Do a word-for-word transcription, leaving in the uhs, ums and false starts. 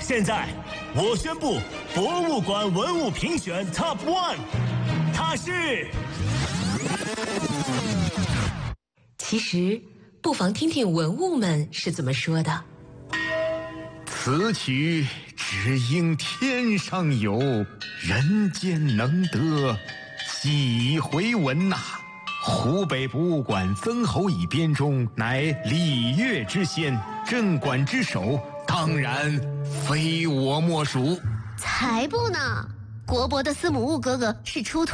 现在，我宣布博物馆文物评选 Top One， 它是。 其实，不妨听听文物们是怎么说的。 此曲只应天上有，人间能得几回闻呐、啊！湖北博物馆曾侯乙编钟，乃礼乐之先，镇馆之首，当然非我莫属。 才不呢！国博的司母戊哥哥是出土